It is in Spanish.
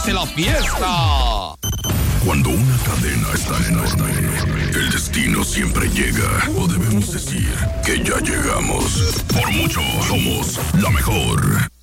hace la fiesta. Cuando una cadena es tan enorme, el destino siempre llega. O debemos decir que ya llegamos. Por mucho, somos la mejor.